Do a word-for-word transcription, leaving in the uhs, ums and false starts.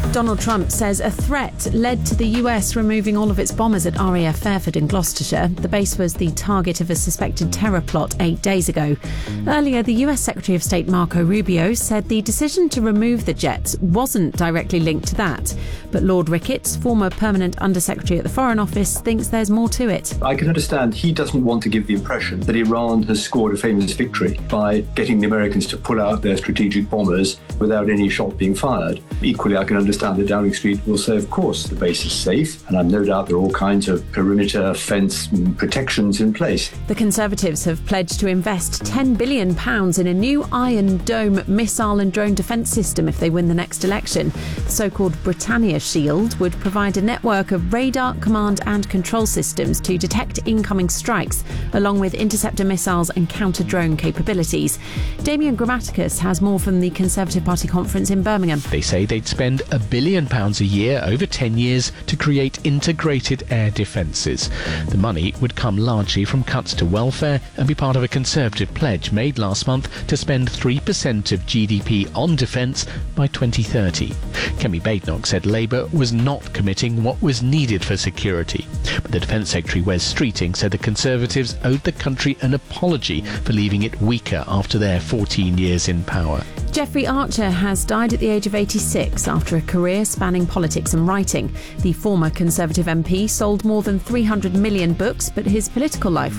Donald Trump says a threat led to the U S removing all of its bombers at R A F Fairford in Gloucestershire. The base was the target of a suspected terror plot eight days ago. Earlier, the U S Secretary of State Marco Rubio said the decision to remove the jets wasn't directly linked to that. But Lord Ricketts, former permanent Undersecretary at the Foreign Office, thinks there's more to it. I can understand he doesn't want to give the impression that Iran has scored a famous victory by getting the Americans to pull out their strategic bombers without any shot being fired. Equally, I can understand that Downing Street will say, of course, the base is safe, and I've no doubt there are all kinds of perimeter, fence and protections in place. The Conservatives have pledged to invest ten billion pounds in a new Iron Dome missile and drone defence system if they win the next election. The so-called Britannia Shield would provide a network of radar, command and control systems to detect incoming strikes, along with interceptor missiles and counter-drone capabilities. Damian Grammaticus has more from the Conservative Party conference in Birmingham. They say they'd spend a billion pounds a year over ten years to create integrated air defences. The money would come largely from cuts to welfare and be part of a Conservative pledge made last month to spend three percent of G D P on defence by twenty thirty. Kemi Badenoch said Labour was not committing what was needed for security. But the Defence Secretary Wes Streeting said the Conservatives owed the country an apology for leaving it weaker after their fourteen years in power. Jeffrey Archer has died at the age of eighty-six after a career spanning politics and writing. The former Conservative M P sold more than three hundred million books, but his political life